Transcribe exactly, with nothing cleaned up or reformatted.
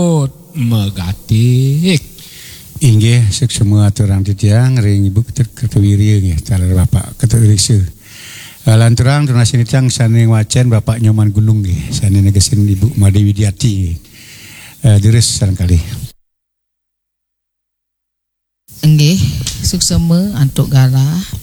Megatik. Inggih semua aturang titiang ring ibu kertawiri nggih talar bapak ketuirisa. Lanturang turun sini tiang saning wacan bapak Nyoman Gulung nggih saning negesin ibu Made Widiati. Uh, Deres barangkali. Nggih suksema antuk galah